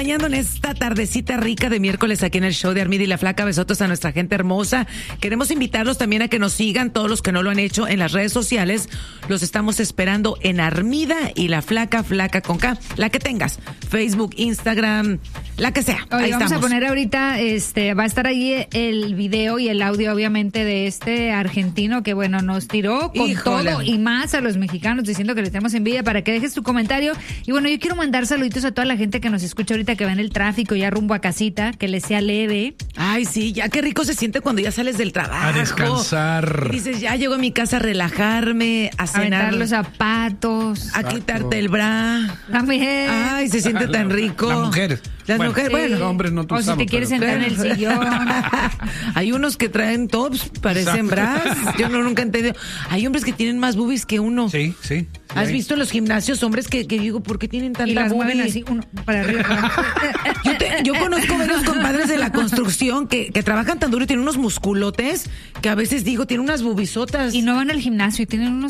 acompañando en esta tardecita rica de miércoles aquí en el show de Armida y la Flaca. Besotos a nuestra gente hermosa. Queremos invitarlos también a que nos sigan, todos los que no lo han hecho, en las redes sociales. Los estamos esperando en Armida y la Flaca, Flaca con K, la que tengas. Facebook, Instagram, la que sea. Oye, ahí vamos estamos. a poner ahorita, va a estar ahí el video y el audio, obviamente, de este argentino que, bueno, nos tiró con todo y más a los mexicanos diciendo que le tenemos envidia, para que dejes tu comentario. Y bueno, yo quiero mandar saluditos a toda la gente que nos escucha ahorita, que va en el tráfico ya rumbo a casita, que les sea leve. Ay, sí, ya qué rico se siente cuando ya sales del trabajo. A descansar. Y dices, ya llego a mi casa a relajarme, a cenar. A aventar los zapatos. A quitarte el bra. También. Ay, se siente tan rico. Las mujeres. Las mujeres, bueno. Los hombres no te O si usamos, te quieres pero- sentar en el sillón. Hay unos que traen tops, parecen bras. Yo nunca he entendido. Hay hombres que tienen más boobies que uno. Sí, sí. ¿Has Sí. visto en los gimnasios hombres que digo, ¿por qué tienen tanta Y las mueven boobie? así, uno para arriba. Yo conozco varios compadres de la construcción que trabajan tan duro y tienen unos musculotes que a veces digo, tienen unas bubisotas. Y no van al gimnasio y tienen unos